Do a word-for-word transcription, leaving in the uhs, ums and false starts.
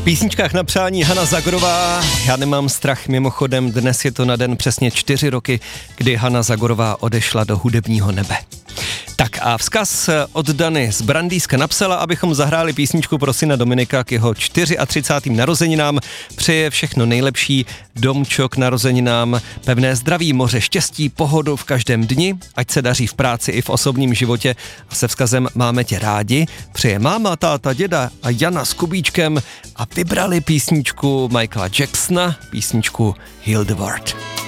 písničkách na přání Hana Zagorová, Já nemám strach, mimochodem dnes je to na den přesně čtyři roky, kdy Hana Zagorová odešla do hudebního nebe. Tak a vzkaz od Dany z Brandýska napsala, abychom zahráli písničku pro syna Dominika k jeho třicátým čtvrtým narozeninám. Přeje všechno nejlepší, domčo k narozeninám, pevné zdraví, moře štěstí, pohodu v každém dni, ať se daří v práci i v osobním životě a se vzkazem Máme tě rádi. Přeje máma, táta, děda a Jana s Kubíčkem a vybrali písničku Michaela Jacksona, písničku Heal the World.